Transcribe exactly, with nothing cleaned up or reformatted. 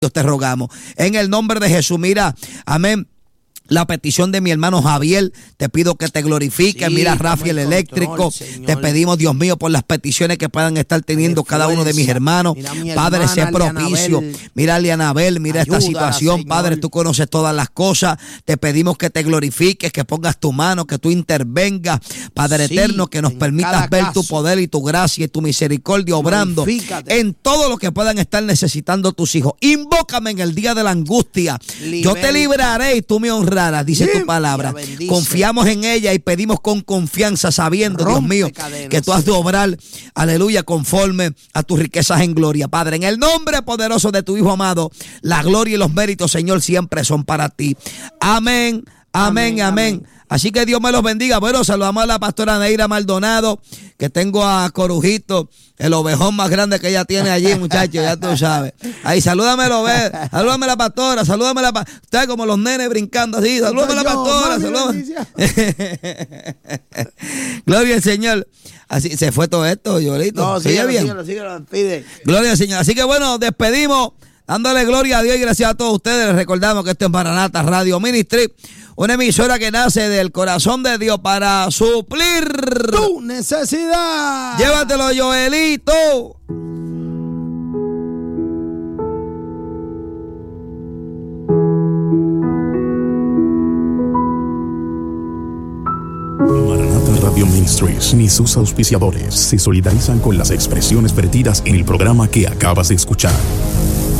Dios te rogamos. En el nombre de Jesús, mira, amén. La petición de mi hermano Javier, te pido que te glorifiques. Sí, mira, Rafael Eléctrico, control, te pedimos, Dios mío, por las peticiones que puedan estar teniendo cada uno de mis hermanos. Mi Padre, sea propicio. Mira, Lianabel, mira ayúdala, esta situación, Señor. Padre, tú conoces todas las cosas. Te pedimos que te glorifiques, que pongas tu mano, que tú intervengas, Padre sí, eterno, que nos permitas ver caso. Tu poder y tu gracia y tu misericordia obrando en todo lo que puedan estar necesitando tus hijos. Invócame en el día de la angustia. Libera. Yo te libraré y tú me honrarás. Dice tu palabra. Confiamos en ella y pedimos con confianza, sabiendo, Rompe Dios mío, cadenas, que tú has de obrar, aleluya, conforme a tus riquezas en gloria. Padre, en el nombre poderoso de tu Hijo amado, la gloria y los méritos, Señor, siempre son para ti. Amén, amén, amén. amén. Así que Dios me los bendiga. Bueno, saludamos a la pastora Neira Maldonado, que tengo a Corujito, el ovejón más grande que ella tiene allí, muchachos, ya tú sabes. Ahí, salúdame el ovejón, salúdame a la pastora, salúdame a la pastora. Ustedes como los nenes brincando así, salúdame a la pastora, salúdame. Gloria al Señor. Así se fue todo esto, Yolito. No, sigue bien. Síguelo, síguelo, pide. Gloria al Señor. Así que bueno, despedimos, dándole gloria a Dios y gracias a todos ustedes. Les recordamos que esto es Maranata Radio Ministry, una emisora que nace del corazón de Dios para suplir tu necesidad. Llévatelo, Joelito. Maranata Radio Ministries ni sus auspiciadores se solidarizan con las expresiones vertidas en el programa que acabas de escuchar.